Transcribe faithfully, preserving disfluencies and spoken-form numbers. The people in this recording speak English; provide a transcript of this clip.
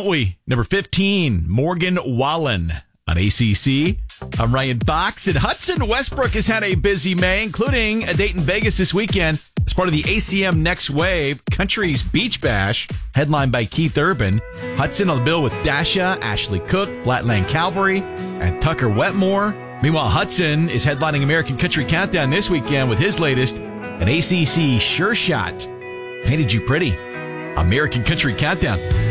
we? Number fifteen, Morgan Wallen on A C C. I'm Ryan Fox. And Hudson Westbrook has had a busy May, including a date in Vegas this weekend as part of the A C M Next Wave Country's Beach Bash, headlined by Keith Urban. Hudson on the bill with Dasha, Ashley Cook, Flatland Calvary, and Tucker Wetmore. Meanwhile, Hudson is headlining American Country Countdown this weekend with his latest, an A C C Sure Shot. Painted You Pretty. American Country Countdown.